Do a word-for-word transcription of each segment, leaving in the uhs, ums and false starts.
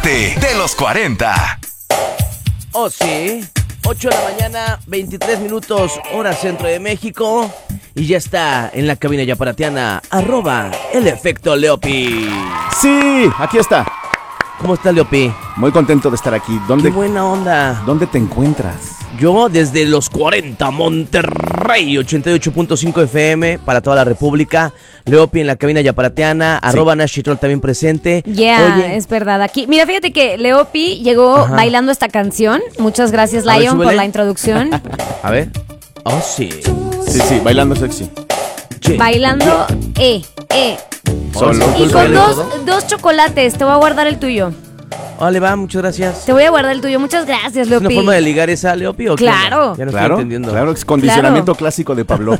parte de los cuarenta. Oh, sí. ocho de la mañana, veintitrés minutos, hora centro de México. Y ya está en la cabina yaparatiana, arroba el efecto Leopi. Sí, aquí está. ¿Cómo está, Leopi? Muy contento de estar aquí. ¿Dónde, Qué buena onda. ¿Dónde te encuentras? Yo desde los cuarenta, Monterrey, ochenta y ocho punto cinco F M para toda la República. Leopi en la cabina yaparatiana, sí. Arroba Nashitrol también presente. Ya, yeah, es verdad. Aquí, mira, fíjate que Leopi llegó Ajá. bailando esta canción. Muchas gracias, Lion, ver, por la introducción. A ver. Oh, sí. Sí, sí, bailando sexy. Sí. Bailando, eh, eh. Solo. Y con dos, dos chocolates, te voy a guardar el tuyo. Vale, va, muchas gracias. Te voy a guardar el tuyo, muchas gracias, Leopi. ¿Es una forma de ligar esa, Leopi? ¿O claro. Ya no claro, estoy entendiendo. Claro, es condicionamiento claro. clásico de Pablo.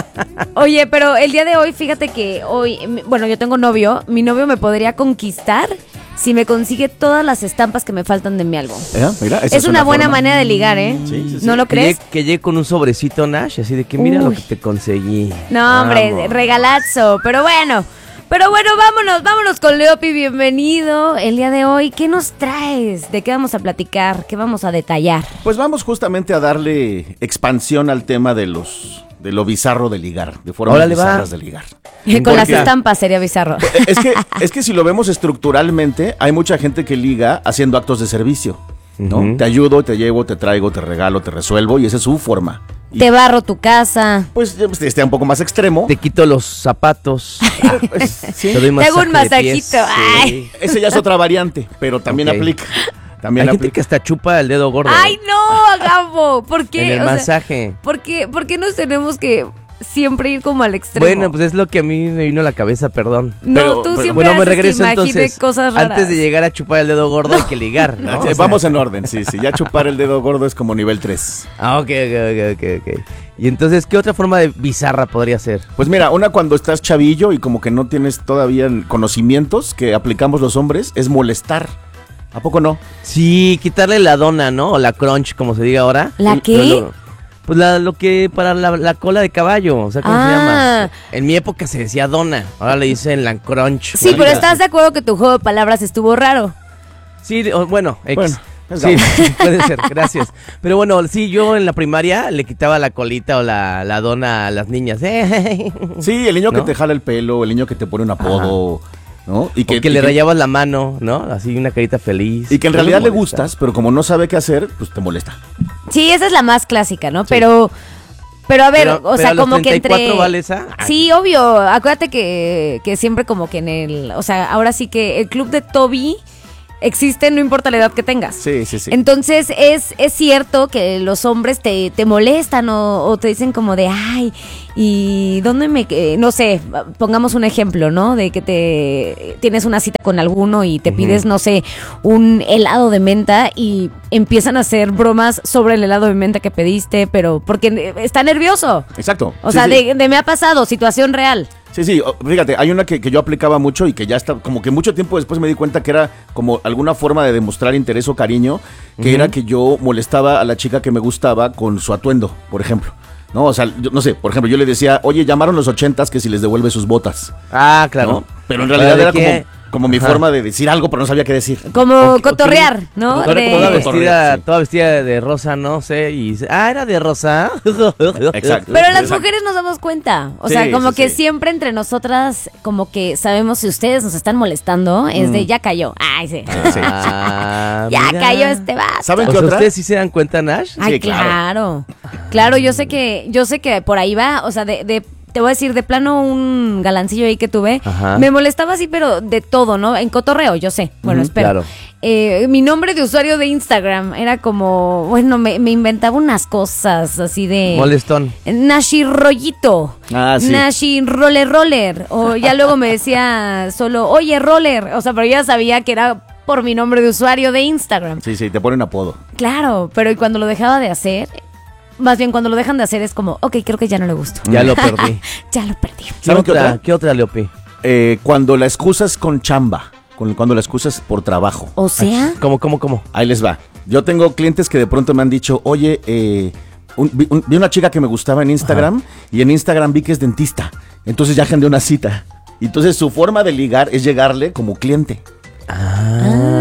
Oye, pero el día de hoy, fíjate que hoy, bueno, yo tengo novio, mi novio me podría conquistar si me consigue todas las estampas que me faltan de mi álbum. ¿Eh? Mira, esa es, es una, una buena forma. manera de ligar, ¿eh? Sí, sí, sí. ¿No lo que crees? Llegue, que llegue con un sobrecito, Nash, así de que mira Uy. lo que te conseguí. No, hombre, Vamos. regalazo, pero bueno... Pero bueno, vámonos, vámonos con Leopi, bienvenido. El día de hoy, ¿qué nos traes? ¿De qué vamos a platicar? ¿Qué vamos a detallar? Pues vamos justamente a darle expansión al tema de los de lo bizarro de ligar, de formas Órale, bizarras va. de ligar. Con Porque, las estampas sería bizarro. Es que, es que si lo vemos estructuralmente, hay mucha gente que liga haciendo actos de servicio, ¿no? Uh-huh. Te ayudo, te llevo, te traigo, te regalo, te resuelvo, y esa es su forma. Y te barro tu casa. Pues este un poco más extremo. Te quito los zapatos. Ah, pues, sí. Te doy masaje. Te hago un masajito. Ay. Sí. Ese ya es otra variante, pero también okay. aplica. También Hay aplica. gente que hasta chupa el dedo gordo. Ay, no, Gabo. ¿Por qué? En el o masaje. Sea, ¿por qué, ¿Por qué nos tenemos que siempre ir como al extremo? Bueno, pues es lo que a mí me vino a la cabeza, perdón. No, pero, tú pero, siempre bueno, haces me regreso que imagine entonces, cosas raras. Antes de llegar a chupar el dedo gordo hay que ligar, ¿no? O sea, vamos en orden, sí, sí. Ya chupar el dedo gordo es como nivel tres. Ah, ok, ok, ok, ok. Y entonces, ¿qué otra forma de bizarra podría ser? Pues mira, una cuando estás chavillo y como que no tienes todavía conocimientos que aplicamos los hombres, es molestar. ¿A poco no? Sí, quitarle la dona, ¿no? O la crunch, como se diga ahora. ¿La qué? Lo, pues la, lo que para la, la cola de caballo, o sea, ¿cómo ah. se llama? En mi época se decía dona, ahora le dicen la crunch. Sí, pero ¿estás de acuerdo que tu juego de palabras estuvo raro? Sí, o, bueno, ex. Bueno. Sí, puede ser, gracias. Pero bueno, sí, yo en la primaria le quitaba la colita o la, la dona a las niñas. Sí, el niño ¿no? que te jala el pelo, el niño que te pone un apodo, Ajá. ¿no? Y que, o que y le que... rayabas la mano, ¿no? Así una carita feliz. Y que en realidad le gustas, pero como no sabe qué hacer, pues te molesta. Sí, esa es la más clásica, ¿no? Sí. Pero... Pero a ver, pero, o sea, como que entre... ¿Vale esa? Sí, obvio. Acuérdate que, que siempre como que en el... O sea, ahora sí que el club de Toby... existe, no importa la edad que tengas. Sí, sí, sí. Entonces, es, es cierto que los hombres te, te molestan o, o te dicen como de, ay, ¿y dónde me...? No sé, pongamos un ejemplo, ¿no? De que te tienes una cita con alguno y te uh-huh. pides, no sé, un helado de menta y empiezan a hacer bromas sobre el helado de menta que pediste, pero porque está nervioso. Exacto. O sí, sea, sí. De, de me ha pasado, situación real. Sí, sí, fíjate, hay una que, que yo aplicaba mucho y que ya está, como que mucho tiempo después me di cuenta que era como alguna forma de demostrar interés o cariño, que uh-huh. era que yo molestaba a la chica que me gustaba con su atuendo, por ejemplo. No, o sea, yo, no sé, por ejemplo, yo le decía, oye, llamaron los ochentas que si les devuelve sus botas. Ah, claro. ¿No? Pero en realidad era como, como mi Ajá. forma de decir algo, pero no sabía qué decir. Como okay, cotorrear, okay. ¿no? Cotorrear de... Toda vestida, sí. toda vestida de rosa, no sé, y ah, era de rosa. Exacto. Pero las mujeres nos damos cuenta, o sí, sea, como sí, que sí. siempre entre nosotras, como que sabemos si ustedes nos están molestando, es mm. de ya cayó. Ay, sí. Ah, sí. ya mira. cayó este vato. ¿Saben qué otra? ¿Ustedes sí se dan cuenta, Nash? Ay, sí, claro. Claro, claro yo sé que, yo sé que por ahí va, o sea, de, de te voy a decir, de plano un galancillo ahí que tuve, Ajá. me molestaba así, pero de todo, ¿no? En cotorreo, yo sé. Bueno, uh-huh, espero. Claro. Eh, mi nombre de usuario de Instagram era como, bueno, me, me inventaba unas cosas así de... Molestón. Nashi Rollito. Ah, sí. Nashi Roller Roller. O ya luego me decía solo, oye, Roller. O sea, pero ya sabía que era por mi nombre de usuario de Instagram. Sí, sí, te ponen apodo. Claro, pero y cuando lo dejaba de hacer... Más bien, cuando lo dejan de hacer es como, ok, creo que ya no le gusto. Ya lo perdí. ya lo perdí. ¿Qué otra, otra? ¿Qué otra, Leopi? Eh, cuando la excusas con chamba, cuando la excusas por trabajo. O sea... ¿Cómo, cómo, cómo? Ahí les va. Yo tengo clientes que de pronto me han dicho, oye, eh, un, vi, un, vi una chica que me gustaba en Instagram Ajá. y en Instagram vi que es dentista. Entonces ya agendé una cita. Y entonces su forma de ligar es llegarle como cliente. Ah...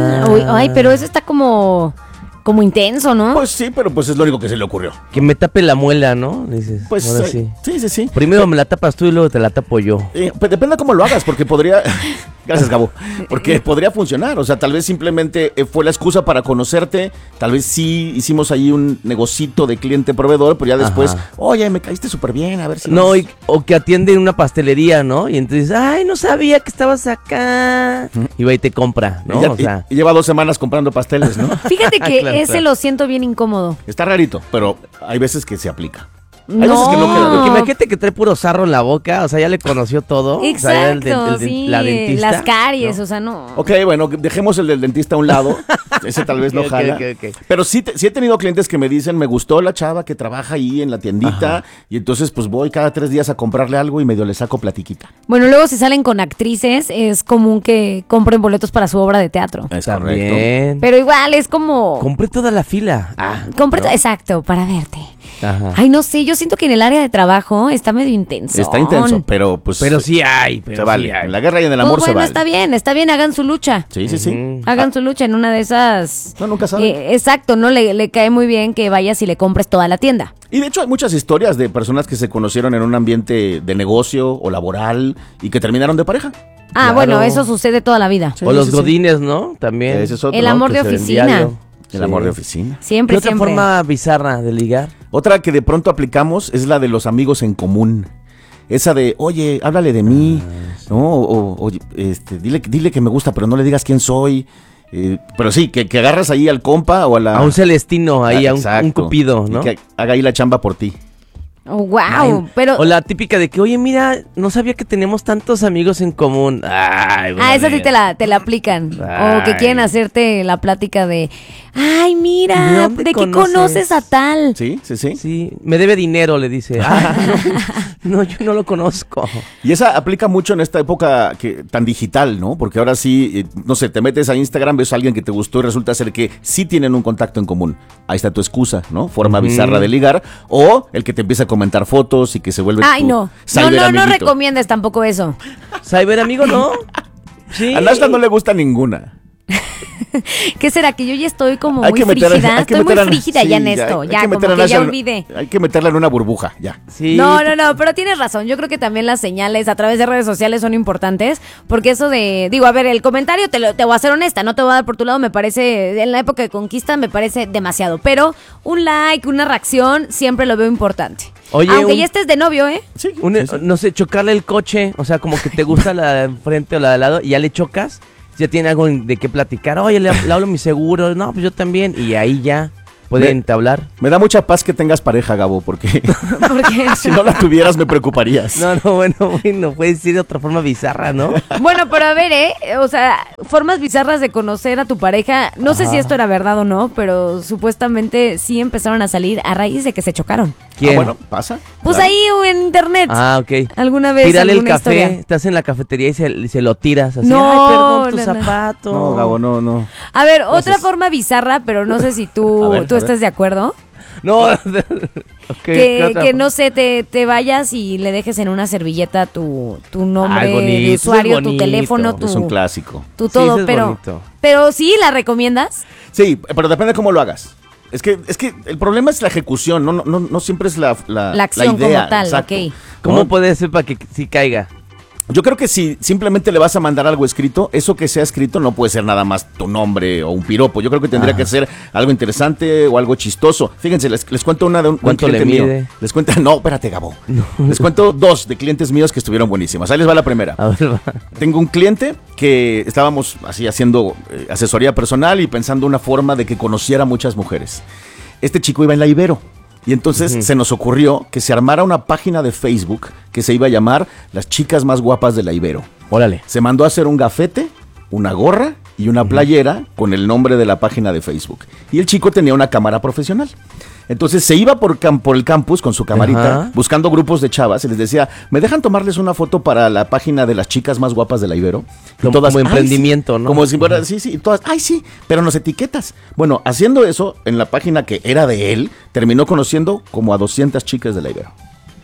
Ah, uy, ay, pero eso está como, como intenso, ¿no? Pues sí, pero pues es lo único que se le ocurrió. Que me tape la muela, ¿no? Dices, Pues ahora eh, sí. sí, sí, sí. Primero me la tapas tú y luego te la tapo yo. Eh, pues depende de cómo lo hagas, porque podría... Gracias, Gabo. Porque podría funcionar. O sea, tal vez simplemente eh, fue la excusa para conocerte. Tal vez sí hicimos ahí un negocito de cliente-proveedor, pero ya después, Ajá. oye, me caíste súper bien, a ver si... No, nos- y- o que atiende en una pastelería, ¿no? Y entonces, ay, no sabía que estabas acá. Y va y te compra, ¿no? Y ya- O sea, y- y lleva dos semanas comprando pasteles, ¿no? Fíjate que Claro, ese claro. lo siento bien incómodo. Está rarito, pero hay veces que se aplica. Hay No, veces que no queda. porque imagínate que trae puro sarro en la boca, o sea, ya le conoció todo. O sea, ya Exacto, el de- el de- sí, la dentista. las caries, ¿no? o sea, no. Ok, bueno, dejemos el del dentista a un lado. Ese tal vez no Ok, ok, jala. ok, ok. Pero sí, te- sí he tenido clientes que me dicen, me gustó la chava que trabaja ahí en la tiendita. Ajá. Y entonces pues voy cada tres días a comprarle algo y medio le saco platiquita. Bueno, luego si salen con actrices, es común que compren boletos para su obra de teatro. Es También. Pero igual es como... Compré toda la fila. Ah, Compre- Exacto, para verte. Ajá. Ay, no sé, yo siento que en el área de trabajo está medio intenso. está intenso, pero pues... Pero sí hay, pero se vale. sí hay. En la guerra y en el Pues amor se bueno, vale. está bien, está bien, hagan su lucha. Sí, sí, sí. Ujú. Hagan su lucha en una de esas. No, nunca sabe. Eh, exacto, ¿no? Le, le cae muy bien que vayas y le compres toda la tienda. Y de hecho hay muchas historias de personas que se conocieron en un ambiente de negocio o laboral y que terminaron de pareja. Ah, Claro. bueno, eso sucede toda la vida. Sí, O los sí, sí. godines, ¿no? También. Ese es otro, El ¿no? amor Que de se ven oficina. diario. El Sí. amor de oficina. Siempre, ¿Qué otra siempre. forma bizarra de ligar? Otra que de pronto aplicamos es la de los amigos en común. Esa de, oye, háblale de mí, ¿no? O, o, este, dile, dile que me gusta, pero no le digas quién soy. Eh, pero sí, que, que agarras ahí al compa o a la... A un celestino, ahí, a un, Exacto. un cupido, Y ¿no? que haga ahí la chamba por ti. Oh, wow, Ay, pero... O la típica de que, oye, mira, no sabía que tenemos tantos amigos en común. Ay, Ah, esa sí brother. te la, te la aplican. O que Ay. quieren hacerte la plática de, ay, ¿De mira, dónde ¿de qué conoces? conoces a tal? Sí, sí, sí. Sí, me debe dinero, le dice. Ah, no, no, yo no lo conozco. Y esa aplica mucho en esta época que, tan digital, ¿no? Porque ahora sí, eh, no sé, te metes a Instagram, ves a alguien que te gustó y resulta ser que sí tienen un contacto en común. Ahí está tu excusa, ¿no? Forma Ujú. bizarra de ligar. O el que te empieza a comentar fotos y que se vuelve Ay, tu no. No, cyber no, no amiguito. recomiendes tampoco eso. Cyber amigo, ¿no? Sí. A Nashla no le gusta ninguna. ¿Qué será? Que yo ya estoy como Hay muy que meter- frígida. hay que Estoy muy meter a- frígida sí, ya en esto. hay Ya, que como meter a que ya Nashla- olvidé. Hay que meterla en una burbuja, ya. Sí. No, no, no, pero tienes razón. Yo creo que también las señales a través de redes sociales son importantes. Porque eso de, digo, a ver, el comentario te, lo, te voy a ser honesta, no te voy a dar por tu lado, me parece, en la época de conquista me parece demasiado. Pero un like, una reacción, siempre lo veo importante. Oye, Aunque un- ya estés de novio, ¿eh? Sí, Un- sí, sí. No sé, chocarle el coche, o sea, como que te gusta la de enfrente o la de al lado y ya le chocas, ya tiene algo de qué platicar. Oye, le, le hablo a mi seguro, no, pues yo también, y ahí ya pueden Me- entablar. Me da mucha paz que tengas pareja, Gabo, porque Porque, si no la tuvieras me preocuparías. No, no, bueno, bueno, puede ser de otra forma bizarra, ¿no? bueno, pero a ver, ¿eh? O sea, formas bizarras de conocer a tu pareja. No sé si esto era verdad o no, pero supuestamente sí empezaron a salir a raíz de que se chocaron. ¿Quién? Ah, bueno, pasa. Pues Claro. ahí o en internet. Ah, ok. ¿Alguna vez Tírale el alguna café, historia? estás en la cafetería y se, se lo tiras así. No, Ay, perdón, tu no, no. zapato. No, Gabo, no, no. A ver, otra Gracias. forma bizarra, pero no sé si tú, A ver, tú a estás ver. de acuerdo. No, ok, ¿qué que, otra? que no sé, te, te vayas y le dejes en una servilleta tu, tu nombre Ay, bonito, de eso es usuario, tu bonito. teléfono, tu, Es un clásico. tu Sí, todo, eso es pero, bonito. pero sí, ¿la recomiendas? Sí, pero depende de cómo lo hagas. Es que, es que el problema es la ejecución, no, no, no, no siempre es la, la, La acción idea, como tal, exacto. ok. ¿Cómo ¿No? puede ser para que sí caiga? Yo creo que si simplemente le vas a mandar algo escrito, eso que sea escrito no puede ser nada más tu nombre o un piropo. Yo creo que tendría Ajá. que ser algo interesante o algo chistoso. Fíjense, les, les cuento una de un, un ¿Cuánto cliente le mío. mide? Les cuento, no, espérate, Gabo. Les cuento dos de clientes míos que estuvieron buenísimas. Ahí les va la primera. A ver, va. Tengo un cliente que estábamos así haciendo eh, asesoría personal y pensando una forma de que conociera muchas mujeres. Este chico iba en la Ibero y entonces Ujú. se nos ocurrió que se armara una página de Facebook que se iba a llamar Las Chicas Más Guapas de la Ibero. Órale. Se mandó a hacer un gafete, una gorra y una playera con el nombre de la página de Facebook. Y el chico tenía una cámara profesional. Entonces se iba por, cam- por el campus con su camarita, Ajá. buscando grupos de chavas y les decía, ¿me dejan tomarles una foto para la página de las chicas más guapas de la Ibero? Y Como- como "Ay, emprendimiento, sí". ¿no? Como si fuera, sí, sí, y todas, ay, sí, pero nos etiquetas. Bueno, haciendo eso, en la página que era de él, terminó conociendo como a doscientas chicas de la Ibero.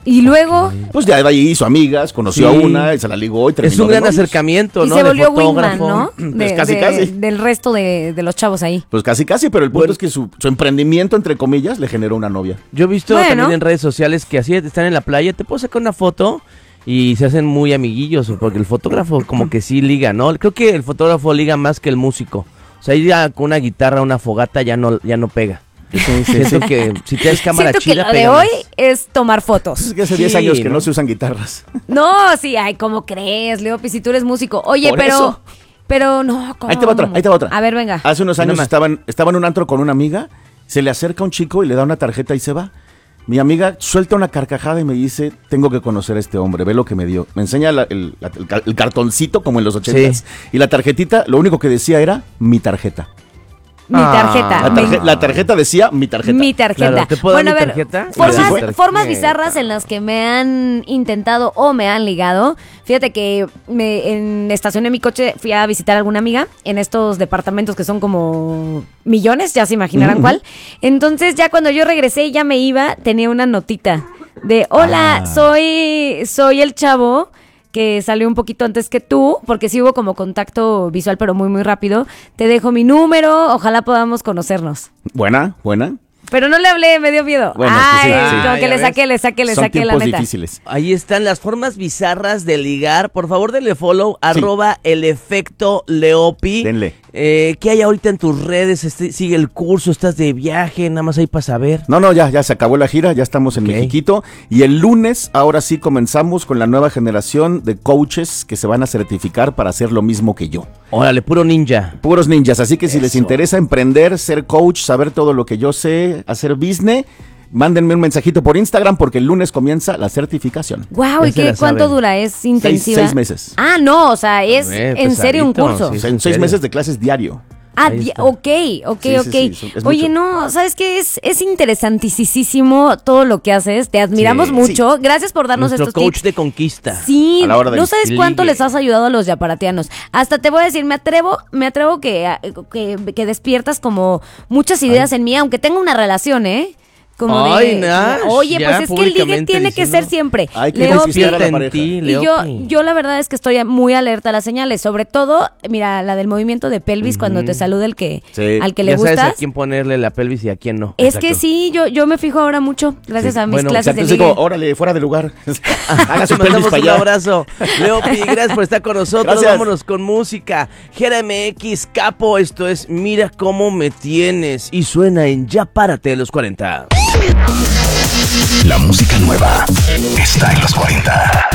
Y luego... Pues ya de ahí hizo amigas, conoció Sí. a una y se la ligó y terminó Es un de gran novios. acercamiento, Y ¿no? se De volvió wingman, fotógrafo. ¿no? Pues casi, de- casi. Del resto de, de los chavos ahí. Pues casi, casi, pero el punto Bueno. es que su, su emprendimiento, entre comillas, le generó una novia. Yo he visto Bueno. también en redes sociales que así están en la playa, te puedo sacar una foto y se hacen muy amiguillos, porque el fotógrafo como que sí liga, ¿no? Creo que el fotógrafo liga más que el músico. O sea, ir a- con una guitarra, una fogata ya no, ya no pega. Siento que si tienes cámara Siento que chida, lo de pega hoy más. es tomar fotos. Es que hace Sí, diez años que ¿no? no se usan guitarras. No, sí, ay, ¿cómo crees, Leopi? Si tú eres músico. Oye, Por pero... eso. Pero no, ¿cómo? Ahí te va otra, ahí te va otra. A ver, venga. Hace unos Nada años más. estaban, estaba en un antro con una amiga, se le acerca un chico y le da una tarjeta y se va. Mi amiga suelta una carcajada y me dice, tengo que conocer a este hombre, ve lo que me dio. Me enseña la- el, la- el ca- el cartoncito como en los ochentas. Sí. Y la tarjetita, lo único que decía era mi tarjeta. Mi Ah. tarjeta. La, me- tarje- la tarjeta decía mi tarjeta. Mi tarjeta. Claro, ¿te puedo dar bueno, mi a ver, tarjeta? formas, Sí, sí, formas tarjeta. bizarras en las que me han intentado o me han ligado. Fíjate que me en, estacioné mi coche, fui a visitar a alguna amiga en estos departamentos que son como millones, ya se imaginarán Ujú. cuál. Entonces ya cuando yo regresé y ya me iba, tenía una notita de, hola, Ah. soy, soy el chavo que salió un poquito antes que tú, porque sí hubo como contacto visual, pero muy, muy rápido. Te dejo mi número, ojalá podamos conocernos. Buena, buena. Pero no le hablé, me dio miedo. Bueno, es que Ay, sí, sí. como Ah, que ya le ves. saqué, le saqué, le Son saqué la tiempos neta. difíciles. Ahí están las formas bizarras de ligar. Por favor, denle follow, arroba el efecto Leopi. Denle. Eh, ¿Qué hay ahorita en tus redes? Este, sigue el curso, estás de viaje, nada más ahí para saber. No, no, ya, ya se acabó la gira, ya estamos en Ok. Mexiquito. Y el lunes, ahora sí, comenzamos con la nueva generación de coaches que se van a certificar para hacer lo mismo que yo. Órale, puro ninja. Puros ninjas, así que si les Eso. interesa emprender, ser coach, saber todo lo que yo sé, hacer business, mándenme un mensajito por Instagram porque el lunes comienza la certificación. Wow, Ya ¿y se qué, la cuánto saben. dura? ¿Es intensiva? seis meses. Ah, no, o sea, es Eh, en serio un pesadito, curso. sí. Son ¿en seis serio? meses de clases diario. Ah, Ahí di- está. ok, ok, Sí, sí, ok. sí, es- es Oye, mucho. no, ¿sabes qué? Es, es interesantísimo todo lo que haces. Te admiramos Sí, mucho. Gracias por darnos Nuestro estos coach tips. de conquista. Sí, A la hora del no sabes cuánto ligue. les has ayudado a los yaparatianos. Hasta te voy a decir, me atrevo, me atrevo que, que, que despiertas como muchas ideas en mí, aunque tenga una relación, ¿eh? Como Ay, de, Nash, oye, ya pues es que el ligue públicamente tiene que diciendo. ser siempre. Hay que Leopi, conquistar a la en pareja. ti, y yo, Leopi. yo la verdad es que estoy muy alerta a las señales, sobre todo, mira, la del movimiento de pelvis cuando te saluda el que, Sí. al que le ya sabes gustas. a quién ponerle la pelvis y a quién no. Es que Exacto. sí, yo, yo me fijo ahora mucho, gracias Sí. a mis Bueno, clases Exacto, de así ligue. como, órale, fuera de lugar. Haga Te su mandamos pelvis para un allá. abrazo. Leopi, gracias por estar con nosotros. Gracias. Vámonos con música. Jera M X, Capo, esto es Mira Cómo Me Tienes. Y suena en Ya Párate de los cuarenta. La música nueva está en los cuarenta.